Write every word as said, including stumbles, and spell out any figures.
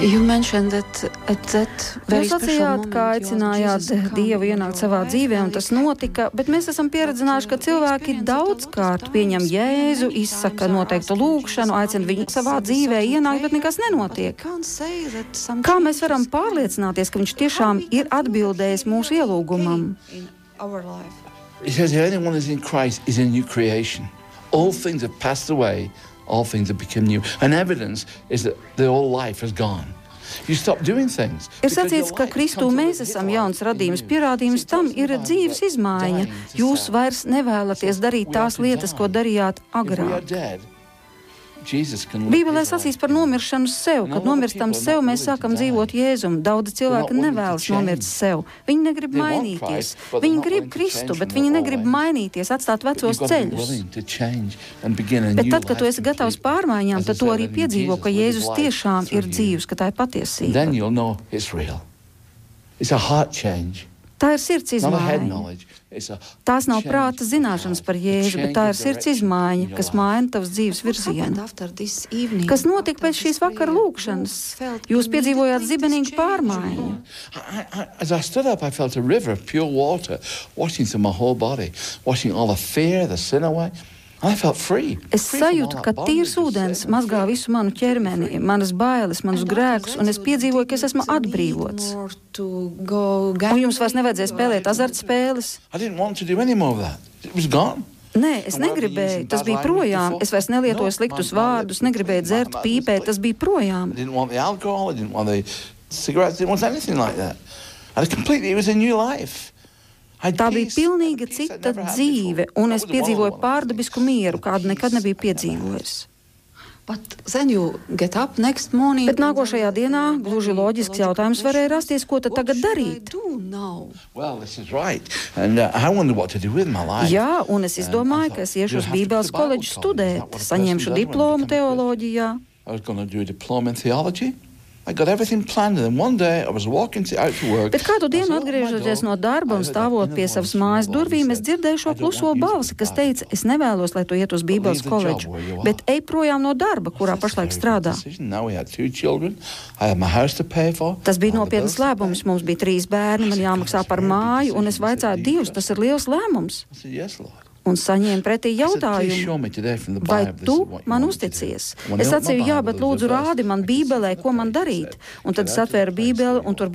You mentioned that at that very Jūs sacījāt, ka aicinājāt Dievu ienākt savā dzīvē, un tas notika, bet mēs esam pieredzinājuši, ka cilvēki daudzkārt pieņem Jēzu, izsaka noteiktu lūgšanu, aicina viņu savā dzīvē ienākt, bet nekas nenotiek. Kā mēs varam pārliecināties, ka viņš tiešām ir atbildējis mūsu ielūgumam? It says, anyone is in Christ is a new creation. All things have passed away. All things have become new. And evidence is that the old life has gone. You stop doing things. Ir sacīts, ka Kristū mēs esam jauns radījums. Pierādījums tam ir dzīves izmaiņa. Jūs vairs nevēlaties darīt tās lietas, ko darījāt agrāk. Bībelē sacīs par nomiršanu sev. Kad nomirstam sev, mēs sākam dzīvot Jēzum. Daudzi cilvēki nevēlas nomirt sev. Viņi negrib mainīties. Viņi grib Kristu, bet viņi negrib mainīties, atstāt vecos ceļus. Bet tad, kad tu esi gatavs pārmaiņām, tad tu arī piedzīvo, ka Jēzus tiešām ir dzīvs, ka tā ir patiesība. Tā ir sirds izmaiņa. Tās nav prāta zināšanas par Jēzu, bet tā ir sirds izmaiņa, kas maina tavas dzīves virzienu. Kas notika pēc šīs vakara lūkšanas? Jūs piedzīvojāt zibenīgu pārmaiņu. As I stood up, I felt a river of pure water washing through my whole body, washing all the fear, the sin away. I felt free. Es sajūtu, ka tīrs ūdens mazgā visu manu ķermeni, manas bailes, manus grēkus, un es piedzīvoju, ka es esmu atbrīvots. Un jums vairs nevajadzēja spēlēt azartspēles? Nē, es negribēju, tas bija projām. Es vairs nelietoju sliktus vārdus, negribēju dzert, pīpēt, tas bija projām. Tā bija pilnīga cita dzīve, un es piedzīvoju pārdabisku mieru, kādu nekad nebiju piedzīvojis. Bet nākošajā dienā gluži loģisks jautājums varēja rasties, ko tad tagad darīt? Jā, un es izdomāju, ka es iešu uz Bībeles koledžu studēt, saņemšu diplomu teoloģijā. I got everything planned, and one day I was walking to, out to work. Bet kādu dienu atgriežoties no darba un stāvot pie savas mājas durvīm, es dzirdēju šo kluso balsi, kas teica, es nevēlos, lai tu iet uz Bībeles koledžu, bet ej projām no darba, kurā pašlaik strādā. Tas bija nopietnas lēmums, mums bija trīs bērni, man jāmaksā par māju, un es vaicāju, Dievs, tas ir liels lēmums. Un saņēmu pretī jautājumu, vai tu man uzticies? Es sacīju, jā, bet lūdzu rādi man Bībelē, ko man darīt. Un tad es atvēru Bībeli, un tur